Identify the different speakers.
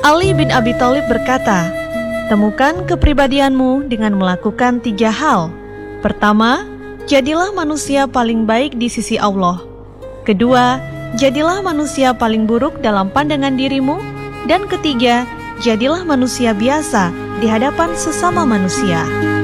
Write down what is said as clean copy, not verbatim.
Speaker 1: Ali bin Abi Thalib berkata, temukan kepribadianmu dengan melakukan 3 hal. Pertama, jadilah manusia paling baik di sisi Allah. Kedua, jadilah manusia paling buruk dalam pandangan dirimu. Dan ketiga, jadilah manusia biasa di hadapan sesama manusia.